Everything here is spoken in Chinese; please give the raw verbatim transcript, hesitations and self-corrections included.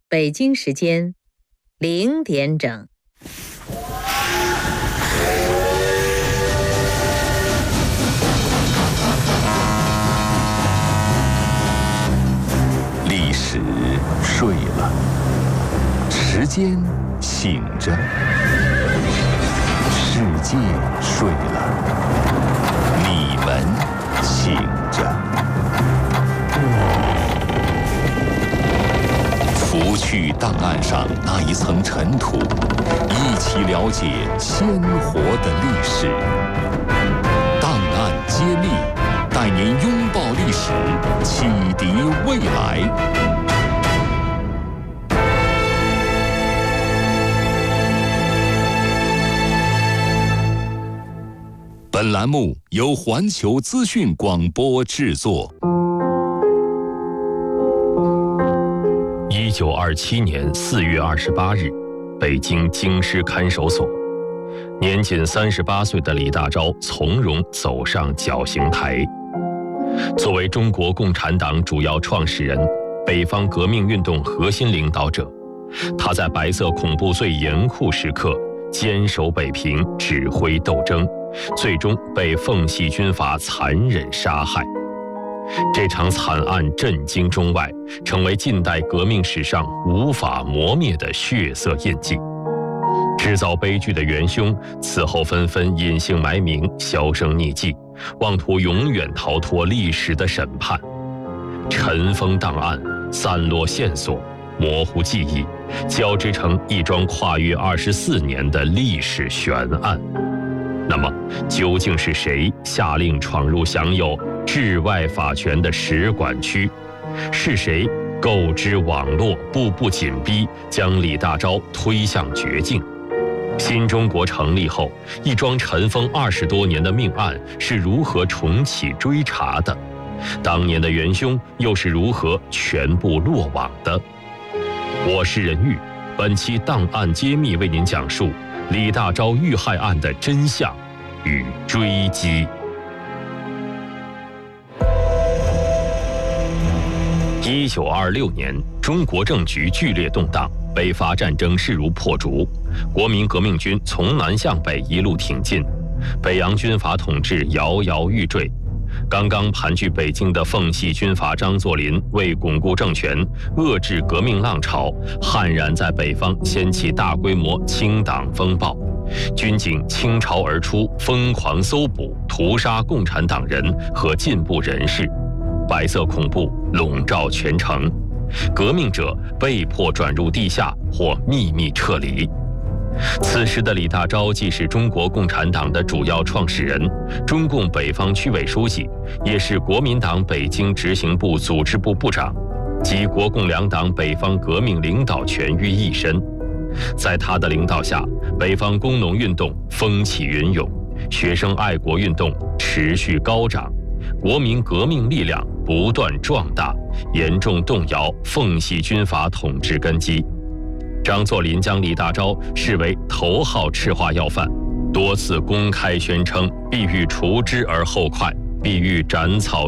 北京时间零点整。 历史睡了，时间醒着，世界睡了，你们醒着。拂去档案上那一层尘土，一起了解鲜活的历史。档案揭秘，带您拥抱历史，启迪未来。本栏目由环球资讯广播制作。 一九二七年四月二十八日，北京京师看守所，年仅三十八岁的李大钊从容走上绞刑台。作为中国共产党主要创始人、北方革命运动核心领导者，他在白色恐怖最严酷时刻坚守北平，指挥斗争，最终被奉系军阀残忍杀害。这场惨案震惊中外，成为近代革命史上无法磨灭的血色印记。制造悲剧的元凶此后纷纷隐姓埋名，销声匿迹，妄图永远逃脱历史的审判。尘封档案，散落线索，模糊记忆，交织成一桩跨越二十四年的历史悬案。那么，究竟是谁下令闯入享有治外法权的使馆区？是谁构织网络，步步紧逼，将李大钊推向绝境？新中国成立后，一桩尘封二十多年的命案是如何重启追查的？当年的元凶又是如何全部落网的？我是任玉，本期档案揭秘为您讲述李大钊遇害案的真相与追击。一九二六年，中国政局剧烈动荡，北伐战争势如破竹，国民革命军从南向北一路挺进，北洋军阀统治摇摇欲坠。刚刚盘踞北京的奉系军阀张作霖为巩固政权，遏制革命浪潮，悍然在北方掀起大规模清党风暴，军警倾巢而出，疯狂搜捕、屠杀共产党人和进步人士，白色恐怖笼罩全城，革命者被迫转入地下或秘密撤离。此时的李大钊既是中国共产党的主要创始人，中共北方区委书记，也是国民党北京执行部组织部部长，集国共两党北方革命领导权于一身。在他的领导下，北方工农运动风起云涌，学生爱国运动持续高涨，国民革命力量不断壮大，严重动摇奉系军阀统治根基。张作霖将李大钊视为头号赤化要犯，多次公开宣称必欲除之而后快，必欲斩草